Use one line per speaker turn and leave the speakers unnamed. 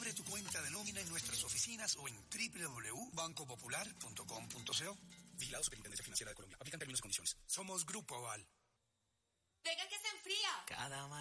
Abre tu cuenta de nómina en nuestras oficinas o en www.bancopopular.com.co. Vigilado Superintendencia Financiera de Colombia. Aplican términos y condiciones. Somos Grupo Aval.
¡Venga que se enfría!
Cada